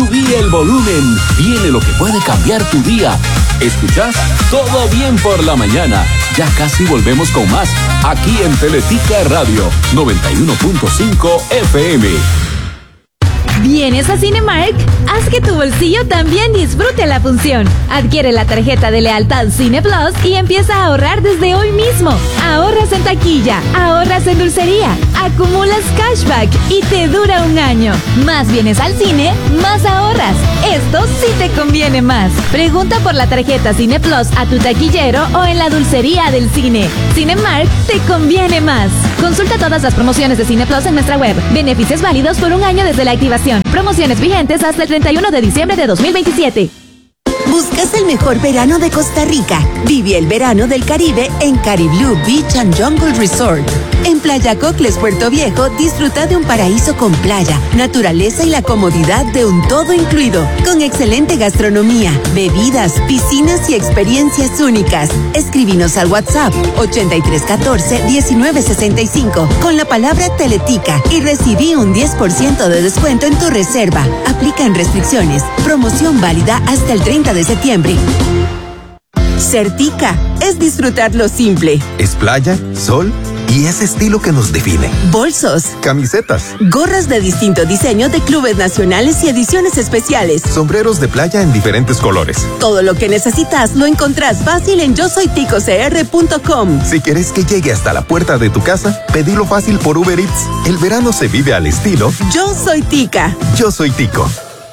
Subí el volumen. Viene lo que puede cambiar tu día. ¿Escuchás? Todo bien por la mañana. Ya casi volvemos con más. Aquí en Teletica Radio 91.5 FM. ¿Vienes a Cinemark? Haz que tu bolsillo también disfrute la función. Adquiere la tarjeta de lealtad Cine Plus y empieza a ahorrar desde hoy mismo. Ahorras en taquilla, ahorras en dulcería, acumulas cashback y te dura un año. Más vienes al cine, más ahorras. Esto sí te conviene más. Pregunta por la tarjeta Cine Plus a tu taquillero o en la dulcería del cine. Cinemark te conviene más. Consulta todas las promociones de Cine Plus en nuestra web. Beneficios válidos por un año desde la activación. Promociones vigentes hasta el 31 de diciembre de 2027. ¿Buscas el mejor verano de Costa Rica? Vive el verano del Caribe en Cariblue Beach and Jungle Resort. En Playa Cocles, Puerto Viejo, disfruta de un paraíso con playa, naturaleza y la comodidad de un todo incluido, con excelente gastronomía, bebidas, piscinas y experiencias únicas. Escríbenos al WhatsApp 8314-1965 con la palabra Teletica y recibí un 10% de descuento en tu reserva. Aplican restricciones. Promoción válida hasta el 30 de septiembre. Certica es disfrutar lo simple. Es playa, sol y ese estilo que nos define. Bolsos, camisetas, gorras de distinto diseño de clubes nacionales y ediciones especiales, sombreros de playa en diferentes colores. Todo lo que necesitas lo encontrás fácil en yosoyticocr.com. Si quieres que llegue hasta la puerta de tu casa, pedilo fácil por Uber Eats. El verano se vive al estilo Yo Soy Tica. Yo Soy Tico.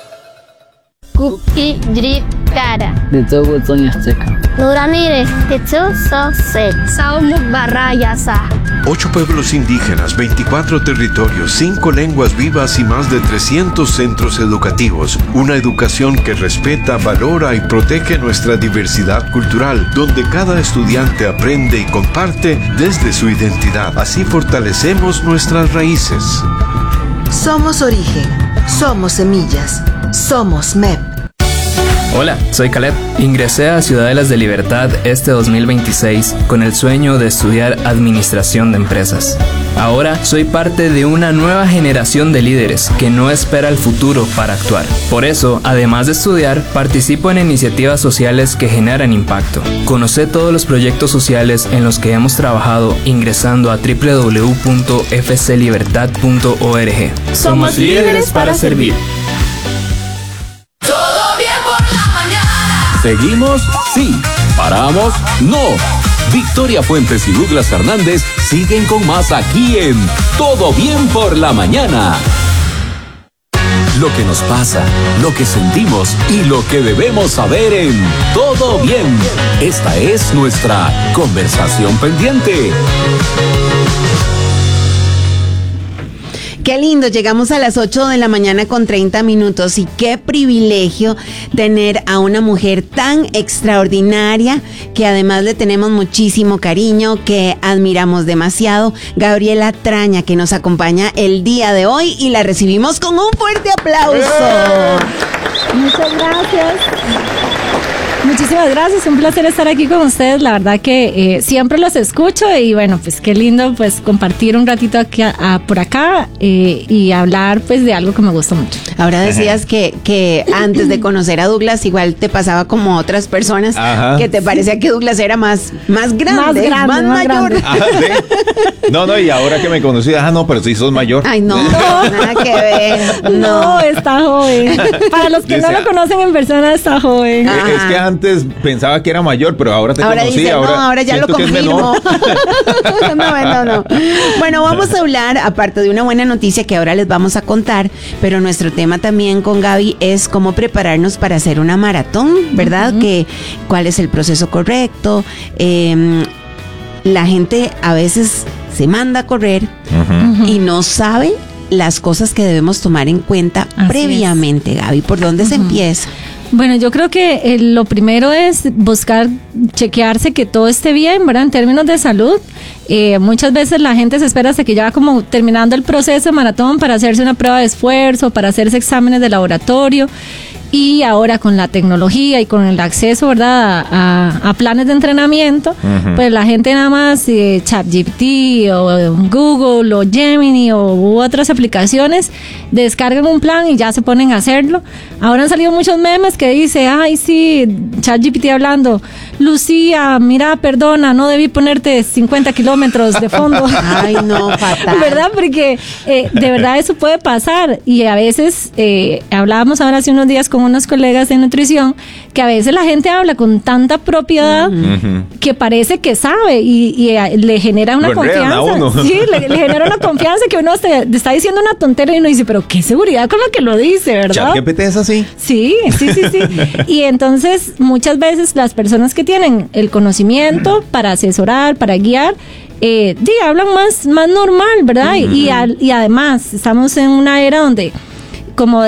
Kuki Drip Cara. De todo Sonia Seca. Nuramire, Tetsu Sosek. Saumuk Barrayasa. 8 pueblos indígenas, 24 territorios, 5 lenguas vivas y más de 300 centros educativos. Una educación que respeta, valora y protege nuestra diversidad cultural, donde cada estudiante aprende y comparte desde su identidad. Así fortalecemos nuestras raíces. Somos origen, somos semillas, somos MEP. Hola, soy Caleb. Ingresé a Ciudadelas de Libertad este 2026 con el sueño de estudiar Administración de Empresas. Ahora soy parte de una nueva generación de líderes que no espera el futuro para actuar. Por eso, además de estudiar, participo en iniciativas sociales que generan impacto. Conoce todos los proyectos sociales en los que hemos trabajado ingresando a www.fclibertad.org. Somos líderes para servir. ¿Seguimos? Sí. ¿Paramos? No. Victoria Fuentes y Douglas Fernández siguen con más aquí en Todo Bien por la Mañana. Lo que nos pasa, lo que sentimos y lo que debemos saber en Todo Bien. Esta es nuestra conversación pendiente. Qué lindo, llegamos a las 8 de la mañana con 30 minutos y qué privilegio tener a una mujer tan extraordinaria que además le tenemos muchísimo cariño, que admiramos demasiado, Gabriela Traña, que nos acompaña el día de hoy y la recibimos con un fuerte aplauso. Muchas gracias. Muchísimas gracias, un placer estar aquí con ustedes, la verdad que siempre los escucho y bueno, pues qué lindo pues compartir un ratito aquí por acá y hablar pues de algo que me gusta mucho. Ahora decías que antes de conocer a Douglas igual te pasaba como otras personas. Ajá. Que te parecía que Douglas era más grande, más mayor. Ajá, ¿sí? No, y ahora que me conocí, no, pero sí sos mayor. Ay, no, nada que ver. No, está joven. Para los que no lo conocen en persona, está joven. Es que antes pensaba que era mayor, pero ahora te conocí. Dice, ahora ya lo confirmo. No. Bueno, vamos a hablar, aparte de una buena noticia que ahora les vamos a contar, pero nuestro tema también con Gaby es cómo prepararnos para hacer una maratón, ¿verdad? Uh-huh. ¿Cuál es el proceso correcto? La gente a veces se manda a correr y no sabe las cosas que debemos tomar en cuenta previamente, Gaby. ¿Por dónde se empieza? Bueno, yo creo que lo primero es buscar chequearse que todo esté bien, ¿verdad? En términos de salud. Muchas veces la gente se espera hasta que ya como terminando el proceso de maratón para hacerse una prueba de esfuerzo, para hacerse exámenes de laboratorio. Y ahora con la tecnología y con el acceso, ¿verdad?, a planes de entrenamiento, pues la gente nada más ChatGPT o Google o Gemini u otras aplicaciones descargan un plan y ya se ponen a hacerlo. Ahora han salido muchos memes que dice, ay sí, ChatGPT hablando, Lucía, mira, perdona, no debí ponerte 50 kilómetros de fondo. Ay, no, fatal. ¿Verdad? Porque de verdad eso puede pasar. Y a veces, hablábamos ahora hace unos días con unos colegas de nutrición, que a veces la gente habla con tanta propiedad que parece que sabe y le genera una confianza. Sí, le genera una confianza que uno te está diciendo una tontería y uno dice, pero qué seguridad con lo que lo dice, ¿verdad? ¿ChatGPT es así? Sí. Y entonces muchas veces las personas que tienen el conocimiento para asesorar, para guiar, hablan más normal, ¿verdad? Y además estamos en una era donde, como